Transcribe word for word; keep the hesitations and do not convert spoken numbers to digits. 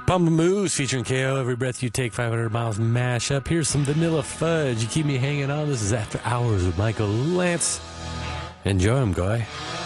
Pump Moose featuring K O. Every Breath You Take, five hundred miles mashup. Here's some Vanilla Fudge. You keep me hanging on. This is After Hours with Michael Lance. Enjoy them, guy.